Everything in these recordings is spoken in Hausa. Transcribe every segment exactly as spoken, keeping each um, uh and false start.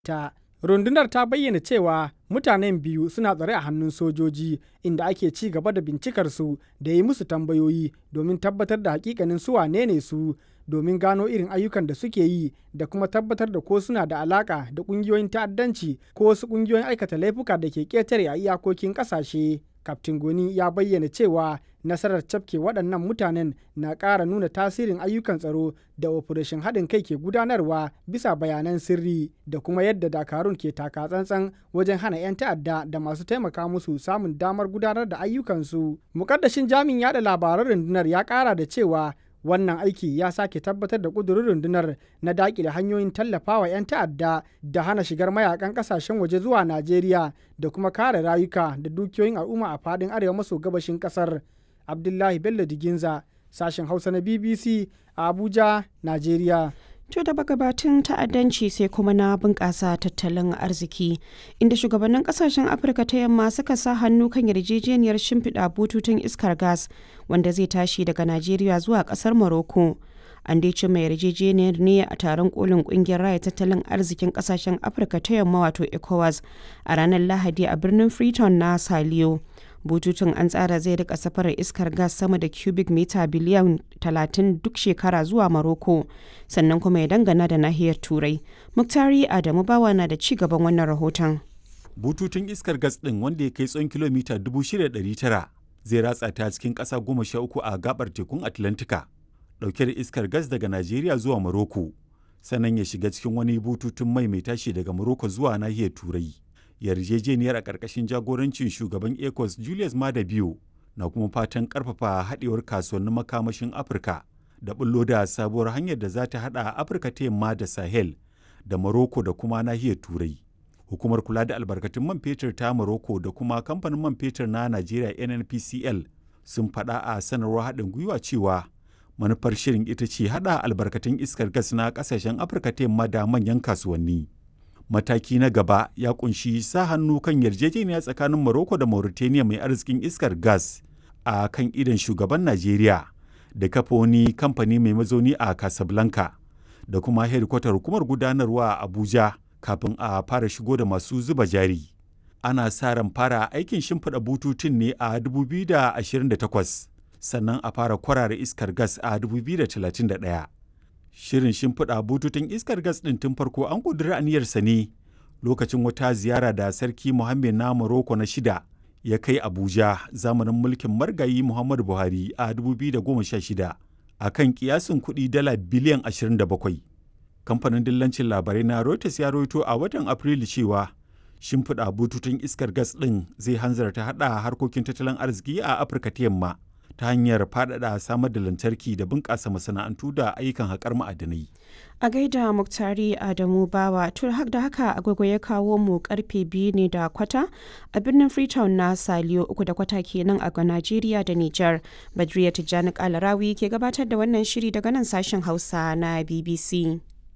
ta. Rundunar ta bayyana cewa mutanen biyu suna tsare a hannun sojoji inda ake ci gaba da bincikarsu da yi musu tambayoyi domin tabbatar da hakikanin su wane ne su domin gano irin ayyukan da suke yi da kuma tabbatar da ko suna da alaka da kungiyoyin ta'addanci ko wasu kungiyoyin aikata laifuka da ke ƙetare a iyakokin ƙasashe. Kaftin Goni ya bayyana cewa nasarar cafke waɗannan mutanen na ƙara nuna tasirin ayyukan tsaro da operation haɗin kai ke gudanarwa bisa bayanan sirri da kuma yadda dakarun ke taka tsantsan wajen hana 'yan ta'adda da masu taimaka musu samun damar gudanar da ayyukansu. Mukaddashin jami'in yada labaran rundunar ya ƙara da cewa wannan aiki ya sake tabbatar da ƙudurin rundunar na daƙile hanyoyin tallafawa 'yan ta'adda da hana shigar mayakan ƙasashen waje zuwa Najeriya da kuma kare rayuka da dukiyoyin al'umma a faɗin arewa maso gabashin ƙasar. Abdullahi Bello Diginza, sashen Hausa na B B C a Abuja, Najeriya. To da gabatun ta'addanci sai kuma na bunƙasa tattalin arziki inda shugabannin kasashen Afirka ta yamma suka sa hannu kan yarjejeniyar shimfiɗa bututun iskar gas wanda zai tashi daga Najeriya zuwa ƙasar Morocco. An dai cimma yarjejeniyar ne a taron kolin ƙungiyar raya tattalin arzikin kasashen Afirka ta yamma wato ECOWAS a ranar Lahadi a birnin Freetown na Saliyo. Bututun an tsara zai rika safarar iskar gas sama da cubic mita biliyan talatin duk shekara zuwa Morocco sannan kuma ya dangana da nahiyar Turai. Muktari Adamu Bawa na da ci gaban wannan rahoton. Bututun iskar gas ɗin wanda ya kai tsawon kilomita dubu shida da ɗari tara zai ratsa ta cikin ƙasa goma sha uku a gabar tekun Atlantika ɗauke da iskar gas daga Najeriya zuwa Morocco sannan ya shiga cikin wani bututun mai mai tashi daga Morocco zuwa nahiyar Turai. Yarjejeniyar a ƙarƙashin jagorancin shugaban ECOWAS Julius Maada Bio na kuma fatan ƙarfafa haɗewar kasuwannin makamashin Afirka da bullo da sabuwar hanyar da za ta haɗa Afirka ta yamma da Sahel da Morocco da kuma nahiyar Turai. Hukumar kula da albarkatun man fetur ta Morocco da kuma kamfanin man fetur na Najeriya N N P C L sun faɗa a sanarwar haɗin gwiwa cewa manufar shirin ita ce haɗa albarkatun iskar gas na ƙasashen Afirka ta yamma da manyan kasuwanni. Mataki na gaba ya kunshi sa hannu kan yarjejeniya tsakanin Morocco da Mauritania mai arzikin iskar gas a kan idon shugaban Najeriya da kafa wani kamfani mai mazauni a Casablanca da kuma hedikwatar hukumar gudanarwa a Abuja kafin a fara shigo da masu zuba jari. Ana sa ran fara aikin shimfiɗa bututun ne a dubu biyu da ashirin da takwas sannan a fara kwarara iskar gas a dubu biyu da talatin da ɗaya. Shirin shimfiɗa bututun iskar gas ɗin tun farko an ƙudiri aniyarsa ne lokacin wata ziyara da Sarki Mohammed na Morocco na shida ya kai Abuja zamanin mulkin margayi Muhammadu Buhari a dubu biyu da goma sha shida a kan kiyasin kuɗi dala biliyan ashirin da bakwai. Kamfanin dillancin labarai na Reuters ya rawaito a watan Afrilu cewa shimfiɗa bututun iskar gas ɗin zai hanzarta haɗa harkokin tattalin arziki a Afirka ta yamma ta hanyar faɗaɗa samar da lantarki da bunƙasa masana'antu da ayyukan haƙar ma'adanai. A gaida Muktari Adamu Bawa, to da haka agogo ya kawo mu karfe biyu ne da kwata a birnin Freetown na Saliyo uku da kwata kenan a Najeriya da Nijar. Badriya Tijjani Kalarawi ke gabatar da wannan shiri daga nan sashen Hausa na B B C.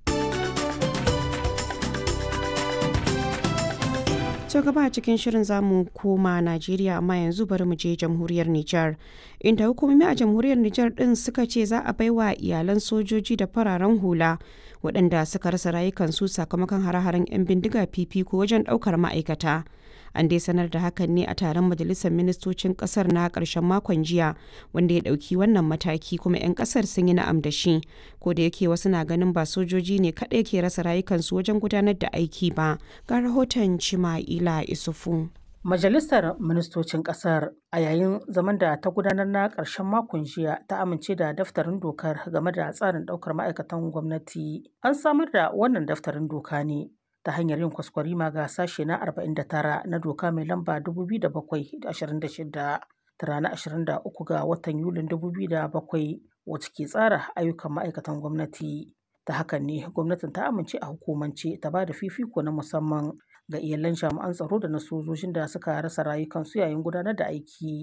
To gaba a cikin shirin zamu koma Najeriya amma yanzu bari mu je jamhuriyar Nijar inda hukumomi a jamhuriyar Nijar din suka ce za a baiwa iyalan sojoji da fararen hula waɗanda suka rasa rayukansu sakamakon hare-haren 'yan bindiga fifiko wajen ɗaukar ma'aikata. An dai sanar da hakan ne a taron majalisar ministocin kasar na ƙarshen makon jiya wanda ya ɗauki wannan mataki kuma 'yan ƙasar sun yi na'am da shi ko da yake wasu na ganin ba sojoji ne kaɗai ke rasa rayukansu wajen gudanar da aiki ba. Ga rahoton Cima'ila Isufu. Majalisar Ministocin Ƙasar a yayin zaman da ta gudanar na ƙarshen makon jiya ta amince da daftarin dokar game da tsarin ɗaukar ma'aikatan gwamnati. An samar da wannan daftarin doka ne ta hanyar yin kwaskwarima ga sashe na arba'in da tara na doka mai lamba dubu biyu da bakwai da ashirin da shida ta ranar ashirin da uku ga watan Yulin dubu biyu da bakwai wacce ke tsara ayyukan ma'aikatan gwamnati. Ta hakan ne gwamnatin ta amince a hukumance ta ba da fifiko na musamman ga iyalan jami'an tsaro da na sojojin da suka rasa rayukansu yayin gudanar da aiki